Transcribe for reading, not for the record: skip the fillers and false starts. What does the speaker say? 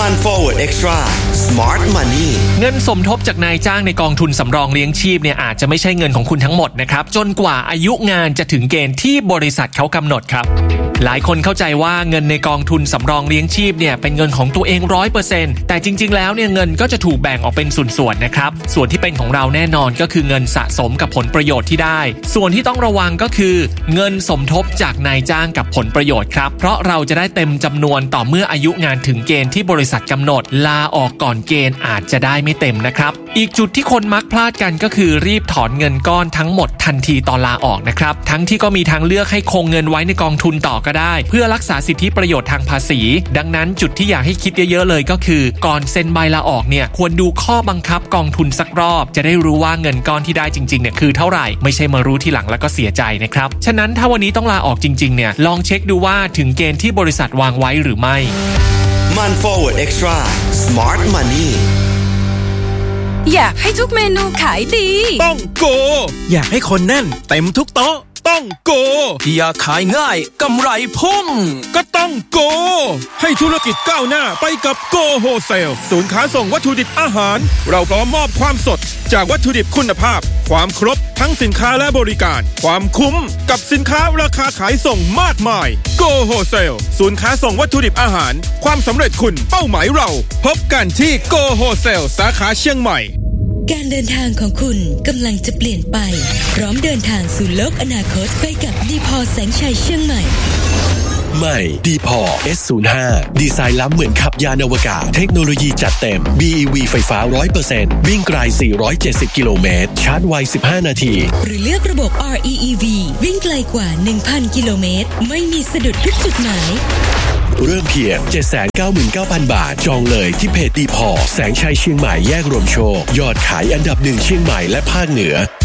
มัน Forward Extra Smart Money เงินสมทบจากนายจ้างในกองทุนสำรองเลี้ยงชีพเนี่ยอาจจะไม่ใช่เงินของคุณทั้งหมดนะครับจนกว่าอายุงานจะถึงเกณฑ์ที่บริษัทเขากำหนดครับหลายคนเข้าใจว่าเงินในกองทุนสำรองเลี้ยงชีพเนี่ยเป็นเงินของตัวเอง 100% แต่จริงๆแล้วเนี่ยเงินก็จะถูกแบ่งออกเป็นส่วนๆนะครับส่วนที่เป็นของเราแน่นอนก็คือเงินสะสมกับผลประโยชน์ที่ได้ส่วนที่ต้องระวังก็คือเงินสมทบจากนายจ้างกับผลประโยชน์ครับเพราะเราจะได้เต็มจำนวนต่อเมื่ออายุงานถึงเกณฑ์ที่บริษัทกำหนดลาออกก่อนเกณฑ์อาจจะได้ไม่เต็มนะครับอีกจุดที่คนมักพลาดกันก็คือรีบถอนเงินก้อนทั้งหมดทันทีตอนลาออกนะครับทั้งที่ก็มีทางเลือกให้คงเงินไว้ในกองทุนต่อก็ได้เพื่อรักษาสิทธิประโยชน์ทางภาษีดังนั้นจุดที่อยากให้คิดเยอะๆเลยก็คือก่อนเซ็นใบลาออกเนี่ยควรดูข้อบังคับกองทุนสักรอบจะได้รู้ว่าเงินก้อนที่ได้จริงๆเนี่ยคือเท่าไหร่ไม่ใช่มารู้ทีหลังแล้วก็เสียใจนะครับฉะนั้นถ้าวันนี้ต้องลาออกจริงๆเนี่ยลองเช็คดูว่าถึงเกณฑ์ที่บริษัทวางไว้หรือไม่มัน Forward Extra Smart Money อยากให้ทุกเมนูขายดีต้องโกอยากให้คนแน่นเต็มทุกโต๊ะต้องโกอยากขายง่ายกำไรพุ่งก็ต้องโกให้ธุรกิจก้าวหน้าไปกับโกโฮเซลศูนย์ค้าส่งวัตถุดิบอาหารเราพร้อมมอบความสดจากวัตถุดิบคุณภาพความครบทั้งสินค้าและบริการความคุ้มกับสินค้าราคาขายส่งมากมายโกโฮเซลศูนย์ค้าส่งวัตถุดิบอาหารความสำเร็จคุณเป้าหมายเราพบกันที่โกโฮเซลสาขาเชียงใหม่การเดินทางของคุณกำลังจะเปลี่ยนไปพร้อมเดินทางสู่โลกอนาคตไปกับดีพอแสงชัยเชียงใหม่ใหม่ดีพอ S05 ดีไซน์ล้ำเหมือนขับยานอวกาศเทคโนโลยีจัดเต็ม BEV ไฟฟ้า 100% วิ่งไกล470กิโลเมตรชาร์จไว15นาทีหรือเลือกระบบ REEV วิ่งไกลกว่า 1,000 กิโลเมตรไม่มีสะดุดทุกจุดหมายเริ่มเพียง 799,000 บาทจองเลยที่เพจดีพอแสงชัยเชียงใหม่แยกรวมโชคยอดขายอันดับ1เชียงใหม่และภาคเหนือ